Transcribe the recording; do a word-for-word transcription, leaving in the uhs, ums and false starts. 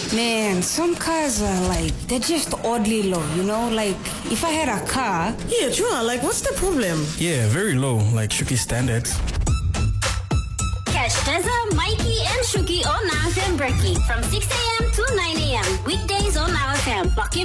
Man, some cars are like, they're just oddly low, you know? Like, if I had a car... Yeah, true. Like, what's the problem? Yeah, very low, like Shuki standards. Catch Teza, Mikey, and Shuki on Now F M Breaky from six a.m. to nine a.m. Weekdays on Now F M. Lock in